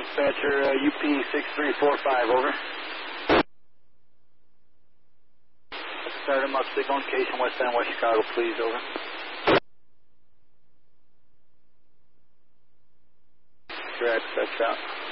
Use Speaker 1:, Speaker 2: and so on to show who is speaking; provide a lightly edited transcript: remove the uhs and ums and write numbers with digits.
Speaker 1: Dispatcher, UP 6345, over. Start him up, signal location, west end, West Chicago, please, over. Correct, that's out.